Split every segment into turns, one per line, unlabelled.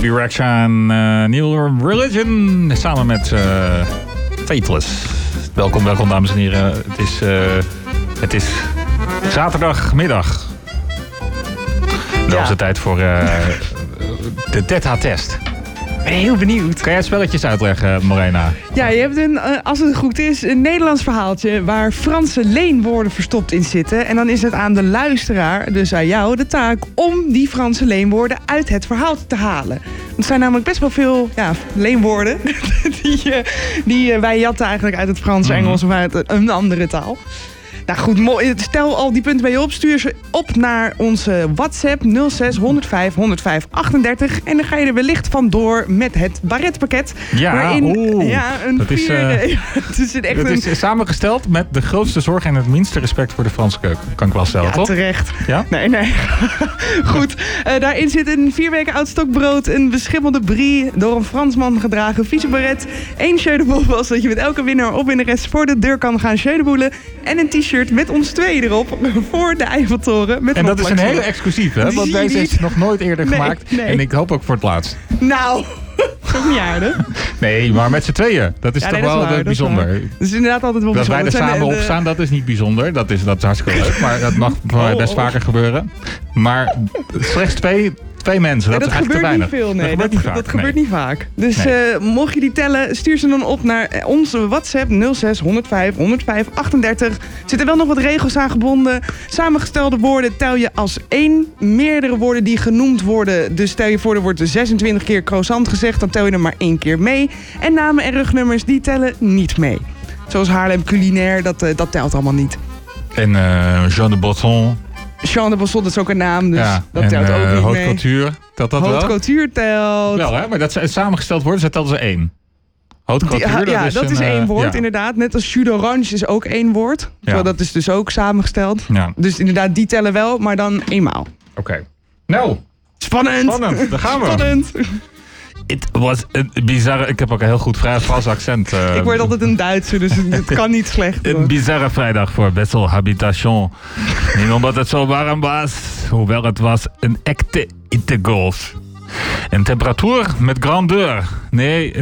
Baby Rexha en New Religion samen met Faithless. Welkom dames en heren. Het is zaterdagmiddag. Dat is de tijd voor de Teta-test.
Ik ben heel benieuwd.
Kan jij spelletjes uitleggen, Morena?
Ja, je hebt als het goed is, een Nederlands verhaaltje waar Franse leenwoorden verstopt in zitten. En dan is het aan de luisteraar, dus aan jou, de taak om die Franse leenwoorden uit het verhaal te halen. Het zijn namelijk best wel veel leenwoorden die wij jatten eigenlijk uit het Frans, Engels of uit een andere taal. Nou goed, stel al die punten bij je op. Stuur ze op naar onze WhatsApp 06 105 105 38. En dan ga je er wellicht vandoor met het Barrettepakket.
Ja,
het
is samengesteld met de grootste zorg en het minste respect voor de Franse keuken. Kan ik wel stellen, toch?
Terecht.
Ja?
Nee. Goed, daarin zit een 4 weken oud stokbrood, een beschimmelde brie, door een Fransman gedragen vieze baret, 1 jeu de boel was, dat je met elke winnaar of winnares voor de deur kan gaan jeu de boelen, en een t-shirt met ons twee erop voor de Eiffeltoren. Met
en dat is een hele exclusief, hè? Want deze is nog nooit eerder gemaakt.
Nee.
En ik hoop ook voor het laatst.
Nou, dat is ook niet aardig.
Nee, maar met z'n tweeën. Dat is toch wel bijzonder.
Dat is inderdaad altijd wel bijzonder.
Dat wij er samen op staan, dat is niet bijzonder. Dat is hartstikke leuk. Maar dat mag voor mij best vaker gebeuren. Maar slechts twee mensen, dat is eigenlijk te weinig.
Dat gebeurt niet vaak. Dus mocht je die tellen, stuur ze dan op naar onze WhatsApp 06 105 105 38. Er zitten wel nog wat regels aan gebonden. Samengestelde woorden tel je als 1. Meerdere woorden die genoemd worden. Dus stel je voor, er wordt 26 keer croissant gezegd, dan tel je er maar 1 keer mee. En namen en rugnummers, die tellen niet mee. Zoals Haarlem culinair, dat telt allemaal niet.
En Jean de Bosson.
Jean de Bosson, dat is ook een naam, dus dat telt ook niet mee.
Haute Couture, telt dat wel?
Haute Couture telt.
Wel, hè? Maar dat ze samengesteld worden, tellen ze 1. Haute Couture,
dat is 1 woord, inderdaad. Net als jus d'orange is ook 1 woord.
Ja.
Dat is dus ook samengesteld.
Ja.
Dus inderdaad, die tellen wel, maar dan eenmaal.
Oké. Nou.
Spannend.
Daar gaan we.
Spannend.
Het was een bizarre... Ik heb ook een heel goed Frans accent.
Ik word altijd een Duitser, dus het kan niet slecht.
Een bizarre vrijdag voor Wessel Habitation. Niet omdat het zo warm was, hoewel het was een echte hittegolf. Een temperatuur met grandeur. Nee,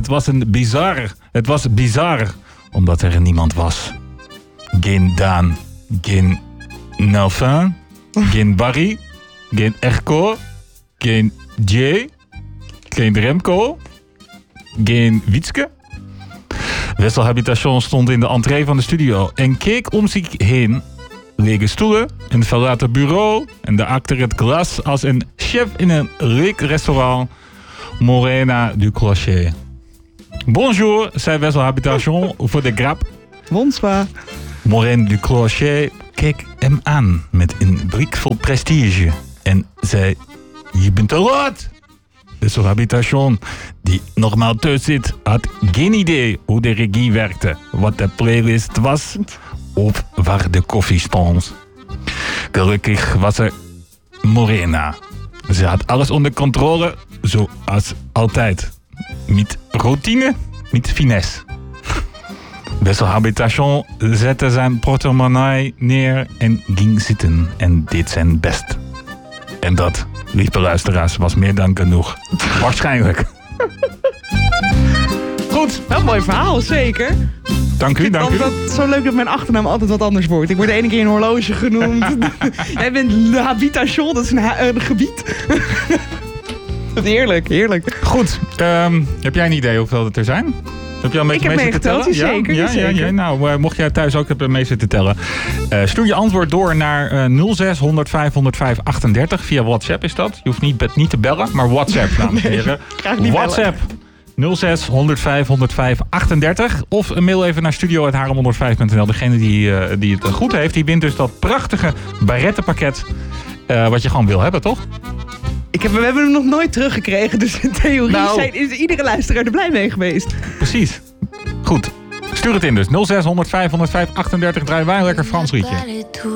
het was bizar, omdat er niemand was. Geen Daan, geen Nelfin, geen Barry, geen Erko, geen Jay... Geen Remco, geen Wietske. Wessel Habitation stond in de entree van de studio en keek om zich heen. Lege stoelen, een verlaten bureau en daarachter het glas als een chef in een riek restaurant. Morena du Clocher. Bonjour, zei Wessel Habitation voor de grap.
Bonsoir.
Morena du Clocher keek hem aan met een blik vol prestige en zei: je bent te laat. Wessel Habitation, die normaal thuis zit, had geen idee hoe de regie werkte, wat de playlist was of waar de koffie stond. Gelukkig was er Morena. Ze had alles onder controle, zoals altijd. Met routine, met finesse. Wessel Habitation zette zijn portemonnee neer en ging zitten en deed zijn best. En dat, lieve luisteraars, was meer dan genoeg. Waarschijnlijk. Goed.
Wel een mooi verhaal, zeker.
Dank u.
Zo leuk dat mijn achternaam altijd wat anders wordt. Ik word de ene keer een horloge genoemd. Jij bent Le Habitation, dat is een gebied. Heerlijk.
Goed. Heb jij een idee hoeveel het er zijn? Heb je al mee zitten tellen?
Zeker.
Nou, mocht jij thuis ook hebben mee zitten tellen. Stuur je antwoord door naar 06 105 105 38. Via WhatsApp is dat. Je hoeft niet te bellen, maar WhatsApp, dames en heren. WhatsApp 06 105 105 38. Of een mail even naar studio@haarlem105.nl. Degene die het goed heeft, die wint dus dat prachtige Barrettepakket. Wat je gewoon wil hebben, toch?
We hebben hem nog nooit teruggekregen, dus in theorie is iedere luisteraar er blij mee geweest.
Precies. Goed. Stuur het in dus. 06 105 105 38. Draaien wij een lekker Frans liedje.